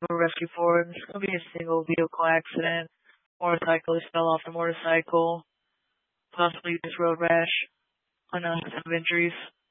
a rescue for him. It's going to be a single vehicle accident. Motorcyclist fell off the motorcycle, possibly just road rash, unknown injuries.